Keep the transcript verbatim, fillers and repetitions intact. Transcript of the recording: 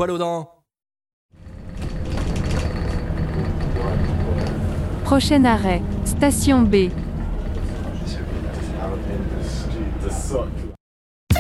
poil aux dents. Prochain arrêt, station B. The sock.